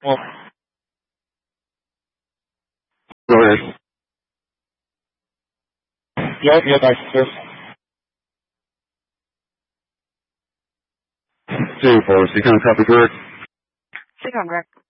Well, go ahead. Yeah, thanks, sir. 2-4, so you kind of copy, Greg? Second, Greg.